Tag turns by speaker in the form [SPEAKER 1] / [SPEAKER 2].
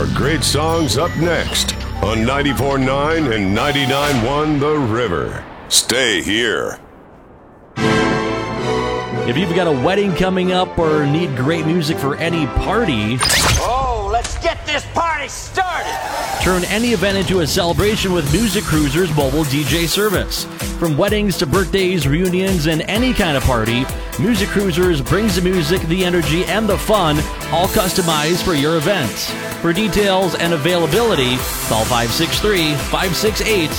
[SPEAKER 1] more great songs up next on 94.9 and 99.1 The River. Stay here.
[SPEAKER 2] If you've got a wedding coming up or need great music for any party,
[SPEAKER 3] let's get this party started!
[SPEAKER 2] Turn any event into a celebration with Music Cruiser's mobile DJ service. From weddings to birthdays, reunions, and any kind of party, Music Cruisers brings the music, the energy, and the fun, all customized for your events. For details and availability, call 563-568-8255.